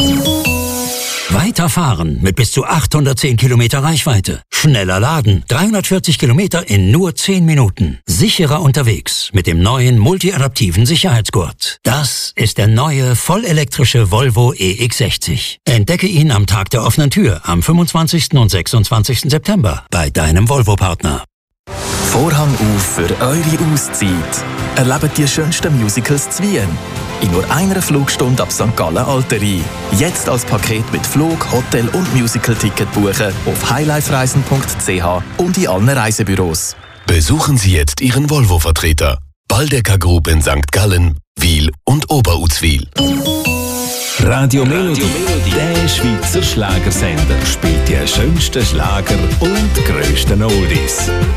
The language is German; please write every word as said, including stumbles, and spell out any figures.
Weiterfahren mit bis zu achthundertzehn Kilometer Reichweite. Schneller laden. dreihundertvierzig Kilometer in nur zehn Minuten. Sicherer unterwegs mit dem neuen multiadaptiven Sicherheitsgurt. Das ist der neue vollelektrische Volvo E X sechzig. Entdecke ihn am Tag der offenen Tür am fünfundzwanzigsten und sechsundzwanzigsten September bei deinem Volvo-Partner. Vorhang auf für eure Auszeit. Erlebt die schönsten Musicals zu Wien. In nur einer Flugstunde ab Sankt Gallen Alterie. Jetzt als Paket mit Flug, Hotel und Musical-Ticket buchen auf highlifereisen punkt c h und in allen Reisebüros. Besuchen Sie jetzt Ihren Volvo-Vertreter. Baldecker Group in Sankt Gallen, Wil und Oberuzwil. Radio Melodie, der Schweizer Schlagersender, spielt die schönsten Schlager und grössten Oldies.